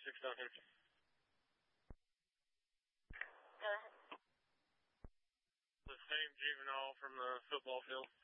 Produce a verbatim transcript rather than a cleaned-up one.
twenty-six Duncan. Go ahead. The same juvenile from the football field.